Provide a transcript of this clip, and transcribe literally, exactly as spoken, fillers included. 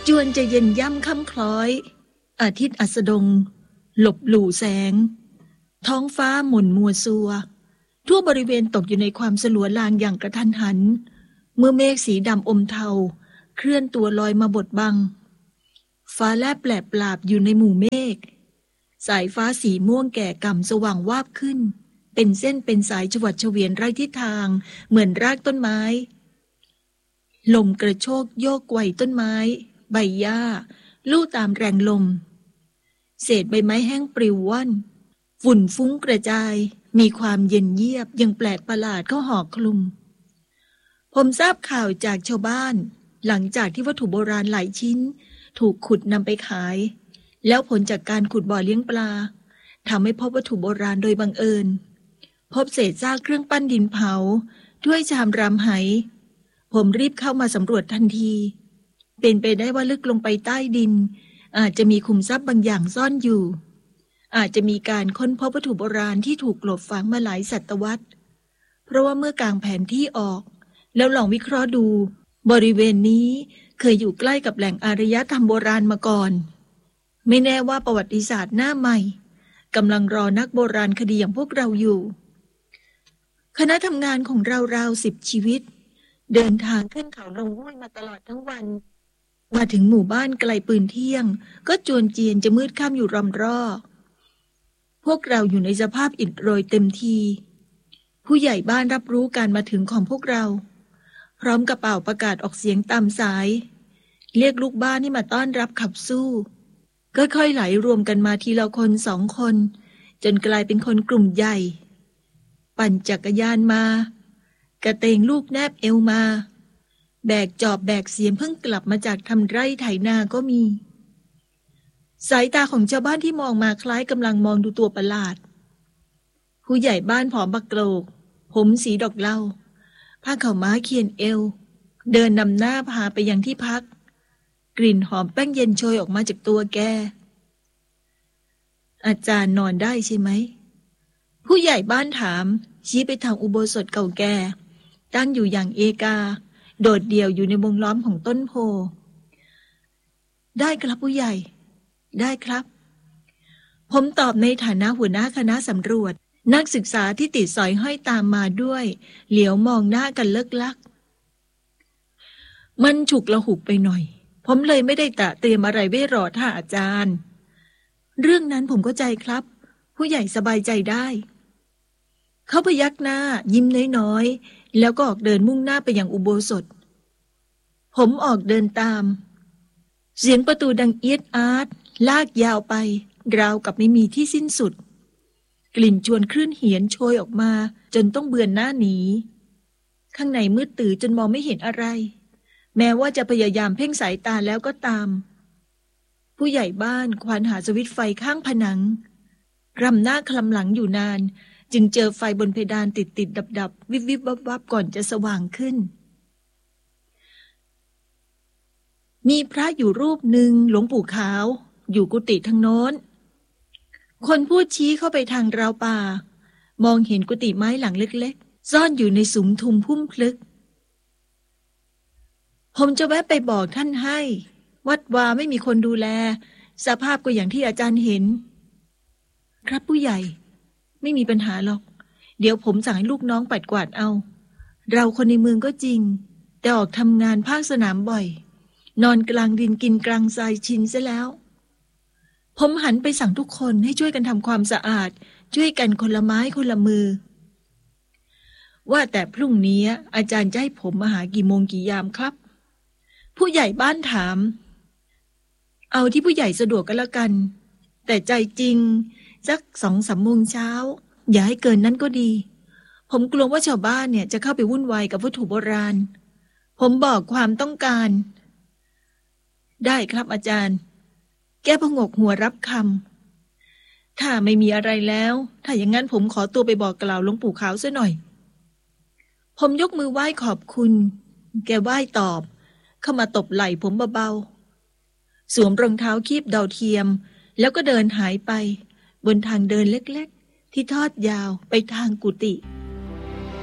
จวนจะเย็นย่ำค่ำคล้อยอาทิตย์อัสดงหลบหลู่แสงท้องฟ้าหม่นมัวซัวทั่วบริเวณตกอยู่ในความสลัวลางอย่างกระทันหันเมื่อเมฆสีดำอมเทาเคลื่อนตัวลอยมาบดบังฟ้าแลบแปลบปราบอยู่ในหมู่เมฆสายฟ้าสีม่วงแก่ก่ำสว่างวาบขึ้นเป็นเส้นเป็นสายฉวัดเฉวียนไร้ทิศทางเหมือนรากต้นไม้ลมกระโชกโยกไกวต้นไม้ใบหญ้าลู่ตามแรงลมเศษใบไม้แห้งปลิวว่อนฝุ่นฟุ้งกระจายมีความเย็นเยียบยังแปลกประหลาดเข้าห่อคลุมผมทราบข่าวจากชาวบ้านหลังจากที่วัตถุโบราณหลายชิ้นถูกขุดนำไปขายแล้วผลจากการขุดบ่อเลี้ยงปลาทำให้พบวัตถุโบราณโดยบังเอิญพบเศษซากเครื่องปั้นดินเผาถ้วยชามรำไหผมรีบเข้ามาสำรวจทันทีเป็นไปได้ว่าลึกลงไปใต้ดินอาจจะมีขุมทรัพย์บางอย่างซ่อนอยู่อาจจะมีการค้นพบวัตถุโบราณที่ถูกกลบฝังมาหลายศตวรรษเพราะว่าเมื่อกางแผนที่ออกแล้วลองวิเคราะห์ดูบริเวณนี้เคยอยู่ใกล้กับแหล่งอารยธรรมโบราณมาก่อนไม่แน่ว่าประวัติศาสตร์หน้าใหม่กำลังรอนักโบราณคดีอย่างพวกเราอยู่คณะทำงานของเราราวสิบชีวิตเดินทางขึ้นเขาลงห้วยมาตลอดทั้งวันมาถึงหมู่บ้านไกลปืนเที่ยงก็จวนเจียนจะมืดค่ำอยู่รำร่อพวกเราอยู่ในสภาพอิดโรยเต็มทีผู้ใหญ่บ้านรับรู้การมาถึงของพวกเราพร้อมกระเป๋าประกาศออกเสียงตามสายเรียกลูกบ้านให้มาต้อนรับขับสู้ค่อยๆไหลรวมกันมาทีละคนสองคนจนกลายเป็นคนกลุ่มใหญ่ปั่นจักรยานมากระเตงลูกแนบเอวมาแบกจอบแบกเสียมเพิ่งกลับมาจากทำไร่ไถนาก็มีสายตาของชาวบ้านที่มองมาคล้ายกำลังมองดูตัวประหลาดผู้ใหญ่บ้านผอมบักโกรกผมสีดอกเหล้าผ้าขาวม้าเขียนเอวเดินนำหน้าพาไปยังที่พักกลิ่นหอมแป้งเย็นโชยออกมาจากตัวแกอาจารย์นอนได้ใช่ไหมผู้ใหญ่บ้านถามชี้ไปทางอุโบสถเก่าแก่ตั้งอยู่อย่างเอกาโดดเดี่ยวอยู่ในวงล้อมของต้นโพได้ครับผู้ใหญ่ได้ครับผมตอบในฐานะหัวหน้าคณะสำรวจนักศึกษาที่ติดสอยห้อยตามมาด้วยเหลียวมองหน้ากันเลิกลักมันฉุกละหุกไปหน่อยผมเลยไม่ได้ตะเตรียมอะไรไว้รอท่าอาจารย์เรื่องนั้นผมเข้าใจครับผู้ใหญ่สบายใจได้เขาพยักหน้ายิ้มน้อยๆแล้วก็ออกเดินมุ่งหน้าไปยังอุโบสถผมออกเดินตามเสียงประตูดังเอียดอาร์ตลากยาวไปราวกับไม่มีที่สิ้นสุดกลิ่นชวนคลื่นเหียนโชยออกมาจนต้องเบือนหน้าหนีข้างในมืดตื่อจนมองไม่เห็นอะไรแม้ว่าจะพยายามเพ่งสายตาแล้วก็ตามผู้ใหญ่บ้านควานหาสวิตช์ไฟข้างผนังรำหน้าคลำหลังอยู่นานจึงเจอไฟบนเพดานติดติดดับดับวิบวิบวับวับก่อนจะสว่างขึ้นมีพระอยู่รูปหนึ่งหลวงปู่ขาวอยู่กุฏิทางโน้นคนพูดชี้เข้าไปทางราวป่ามองเห็นกุฏิไม้หลังเล็กๆซ่อนอยู่ในสุมทุมพุ่มพลึกผมจะแวะไปบอกท่านให้วัดวาไม่มีคนดูแลสภาพก็อย่างที่อาจารย์เห็นครับผู้ใหญ่ไม่มีปัญหาหรอกเดี๋ยวผมสั่งให้ลูกน้องปัดกวาดเอาเราคนในเมืองก็จริงแต่ออกทำงานภาคสนามบ่อยนอนกลางดินกินกลางทรายชินซะแล้วผมหันไปสั่งทุกคนให้ช่วยกันทำความสะอาดช่วยกันคนละไม้คนละมือว่าแต่พรุ่งนี้อาจารย์จะให้ผมมาหากี่โมงกี่ยามครับผู้ใหญ่บ้านถามเอาที่ผู้ใหญ่สะดวกก็แล้วกันแต่ใจจริงสักสองสามโมงเช้าอย่าให้เกินนั้นก็ดีผมกลัวว่าชาวบ้านเนี่ยจะเข้าไปวุ่นวายกับวัตถุโบราณผมบอกความต้องการได้ครับอาจารย์แก้พงกหัวรับคำถ้าไม่มีอะไรแล้วถ้าอย่างนั้นผมขอตัวไปบอกกล่าวหลวงปู่ขาวซะหน่อยผมยกมือไหว้ขอบคุณแกไหว้ตอบเข้ามาตบไหล่ผมเบาๆสวมรองเท้าคีบดาวเทียมแล้วก็เดินหายไปบนทางเดินเล็กๆที่ทอดยาวไปทางกุฏิ